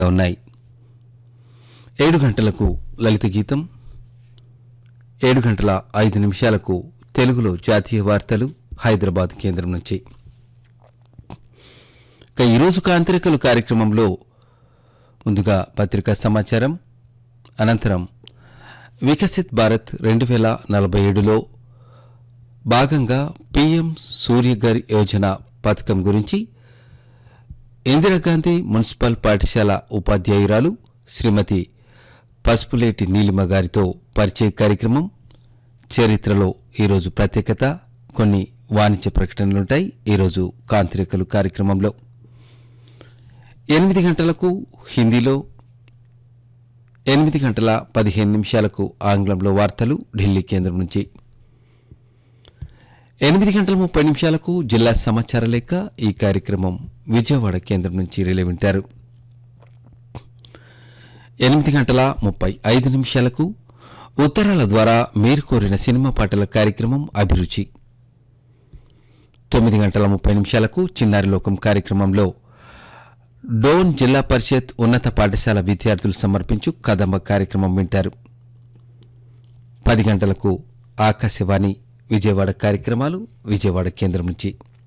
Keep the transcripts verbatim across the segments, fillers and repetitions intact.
ఉన్నాయి. ఏడు గంటలకు లలిత గీతం, ఏడు గంటల ఐదు నిమిషాలకు తెలుగులో జాతీయ వార్తలు హైదరాబాద్ కేంద్రం నుంచి. ఇక ఈరోజు కాంతిరేఖలు కార్యక్రమంలో ముందుగా పత్రికా సమాచారం, అనంతరం వికసిత్ భారత్ రెండు వేల నలభై ఏడులో భాగంగా పీఎం సూర్యఘర్ యోజన పథకం గురించి ఇందిరాగాంధీ మున్సిపల్ పాఠశాల ఉపాధ్యాయురాలు శ్రీమతి పసుపులేటి నీలిమ గారితో పరిచయ కార్యక్రమం, చరిత్రలో ఈరోజు ప్రత్యేకత, కొన్ని వాణిజ్య ప్రకటనలుంటాయి ఈరోజు కాంతిరేఖలు కార్యక్రమంలో. ఎనిమిది గంటలకు హిందీలో, ఎనిమిది గంటల పదిహేను నిమిషాలకు ఆంగ్లంలో వార్తలు ఢిల్లీ కేంద్రం నుంచి. ఎనిమిది గంటల ముప్పై నిమిషాలకు జిల్లా సమాచార లేఖ, ఈ కార్యక్రమం విజయవాడ కేంద్రం నుంచి రిలే వింటారు. ఎనిమిది గంటల ముప్పై ఐదు నిమిషాలకు ఉత్తరాల ద్వారా మీరు కోరిన సినిమా పాటల కార్యక్రమం అభిరుచి. తొమ్మిది గంటల ముప్పై నిమిషాలకు చిన్నారి లోకం కార్యక్రమంలో డోన్ జిల్లా పరిషత్ ఉన్నత పాఠశాల విద్యార్థులు సమర్పించు కదంబ కార్యక్రమం వింటారు. పది గంటలకు ఆకాశవాణి విజయవాడ కార్యక్రమాలు విజయవాడ కేంద్రం నుంచి.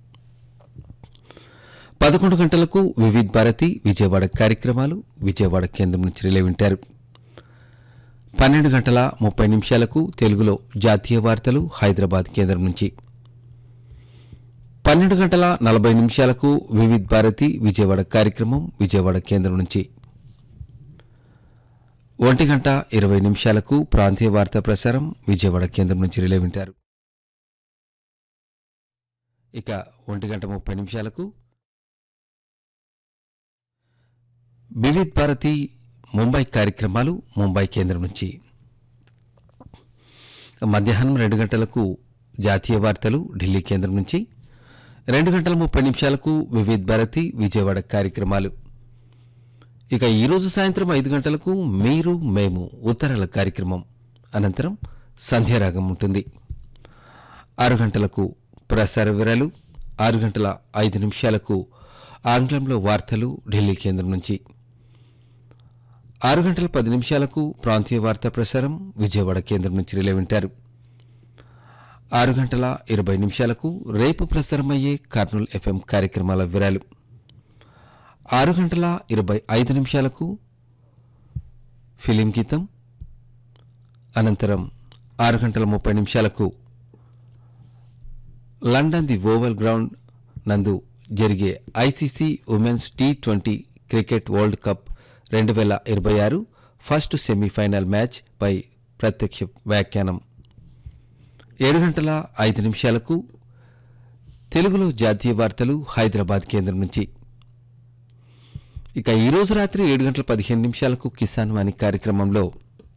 పదకొండు గంటలకు వివిధ్ భారతి విజయవాడ కార్యక్రమాలు విజయవాడ కేంద్రం నుంచి రిలే వింటారు. పన్నెండు గంటల ముప్పై నిమిషాలకు తెలుగులో జాతీయ వార్తలు హైదరాబాద్ కేంద్రం నుంచి. పన్నెండు గంటల నలభై నిమిషాలకు వివిధ్ భారతి విజయవాడ కార్యక్రమం విజయవాడ కేంద్రం నుంచి. ఒంటి గంట ఇరవై నిమిషాలకు ప్రాంతీయ వార్తా ప్రసారం విజయవాడ కేంద్రం నుంచి రిలే వింటారు. ఇక ఒంటి గంట ముప్పై నిమిషాలకు వివిధ్ భారతి ముంబై కార్యక్రమాలు ముంబై కేంద్రం నుంచి. మధ్యాహ్నం రెండు గంటలకు జాతీయ వార్తలు ఢిల్లీ కేంద్రం నుంచి. రెండు గంటల ముప్పై నిమిషాలకు వివిధ్ భారతి విజయవాడ కార్యక్రమాలు. ఇక ఈరోజు సాయంత్రం ఐదు గంటలకు మీరు మేము ఉత్తరాల కార్యక్రమం, అనంతరం సంధ్యారాగం ఉంటుంది. ఆరు గంటలకు ప్రసార వివరాలు, ఆరు గంటల ఐదు నిమిషాలకు ఆంగ్లంలో వార్తలు ఢిల్లీ కేంద్రం నుంచి. ఆరు గంటల పది నిమిషాలకు ప్రాంతీయ వార్తా ప్రసారం విజయవాడ కేంద్రం నుంచి రిలే వింటారు. ఆరు గంటల ఇరవై నిమిషాలకు రేపు ప్రసారమయ్యే కర్నూలు ఎఫ్ఎం కార్యక్రమాల వివరాలు. ఆరు గంటల ఇరవై ఐదు నిమిషాలకు ఫిలిం గీతం, అనంతరం ఆరు గంటల ముప్పై నిమిషాలకు లండన్ ది ఓవల్ గ్రౌండ్ నందు జరిగే ICC women's T twenty cricket world cup రెండు వేల ఇరవై ఆరు ఫస్ట్ సెమీఫైనల్ మ్యాచ్ పై ప్రత్యక్ష వ్యాఖ్యానం. ఏడు గంటల ఐదు నిమిషాలకు తెలుగులో జాతీయ వార్తలు హైదరాబాద్ కేంద్రం నుంచి. ఇక ఈరోజు రాత్రి ఏడు గంటల పదిహేను నిమిషాలకు కిసాన్ వాణి కార్యక్రమంలో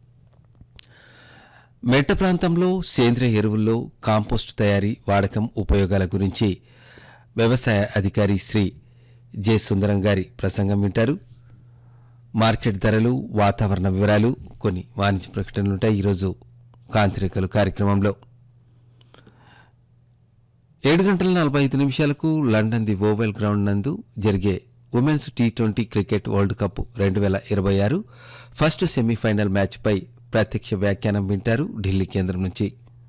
మెట్ట ప్రాంతంలో సేంద్రియ ఎరువుల్లో కాంపోస్టు తయారీ, వాడకం, ఉపయోగాల గురించి వ్యవసాయ అధికారి శ్రీ జె సుందరం గారి ప్రసంగం వింటారు. మార్కెట్ ధరలు, వాతావరణ వివరాలు, కొన్ని వాణిజ్య ప్రకటనలుంటాయి ఈరోజు కాంతిరేఖలు కార్యక్రమంలో. ఏడు గంటల నలభై ఐదు నిమిషాలకు లండన్ ది ఓవెల్ గ్రౌండ్ నందు జరిగే women's T twenty cricket world cup రెండు వేల ఇరవై ఆరు ఫస్ట్ సెమీఫైనల్ మ్యాచ్పై ప్రత్యక్ష వ్యాఖ్యానం వింటారు ఢిల్లీ కేంద్రం నుంచి.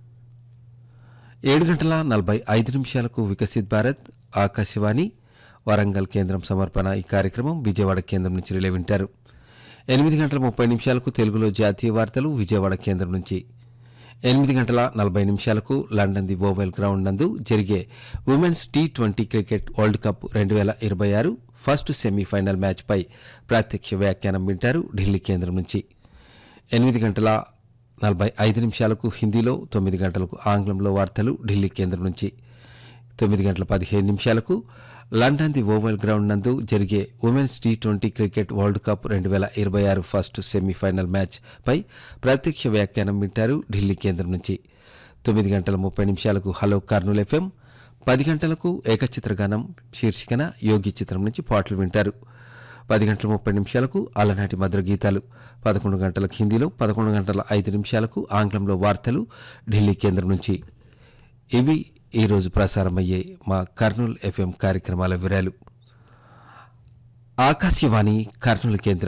ఏడు గంటల నలభై ఐదు నిమిషాలకు వికసిత్ భారత్ ఆకాశవాణి వరంగల్ కేంద్రం సమర్పణ, ఈ కార్యక్రమం విజయవాడ కేంద్రం నుంచి రిలే వింటారు. ఎనిమిది గంటల ముప్పై నిమిషాలకు తెలుగులో జాతీయ వార్తలు విజయవాడ కేంద్రం నుంచి. ఎనిమిది గంటల నలభై నిమిషాలకు లండన్ ది ఓవెల్ గ్రౌండ్ నందు జరిగే women's T twenty cricket world cup రెండు వేల ఇరవై ఆరు ఫస్ట్ సెమీఫైనల్ మ్యాచ్పై ప్రత్యక్ష వ్యాఖ్యానం వింటారు ఢిల్లీ కేంద్రం నుంచి. ఎనిమిది గంటల నలభై ఐదు నిమిషాలకు హిందీలో, తొమ్మిది గంటలకు ఆంగ్లంలో వార్తలు ఢిల్లీ కేంద్రం నుంచి. తొమ్మిది గంటల పదిహేను నిమిషాలకు లండన్ ది ఓవల్ గ్రౌండ్ నందు జరిగే women's T twenty cricket world cup రెండు వేల ఇరవై ఆరు ఫస్ట్ సెమీఫైనల్ మ్యాచ్ పై ప్రత్యక్ష వ్యాఖ్యానం వింటారు ఢిల్లీ కేంద్రం నుంచి. తొమ్మిది గంటల ముప్పై నిమిషాలకు హలో కర్నూలు ఎఫ్ఎం, పది గంటలకు ఏకచిత్రగానం శీర్షికన యోగి చిత్రం నుంచి పాటలు వింటారు. పది గంటల ముప్పై నిమిషాలకు అలనాటి మధుర గీతాలు, పదకొండు గంటలకు హిందీలో, పదకొండు గంటల ఐదు నిమిషాలకు ఆంగ్లంలో వార్తలు ఢిల్లీ కేంద్రం నుంచి. ఇవి ఈరోజు ప్రసారమయ్యే మా కర్నూలు ఎఫ్ఎం కార్యక్రమాల వివరాలు. ఆకాశవాణి కర్నూలు కేంద్రం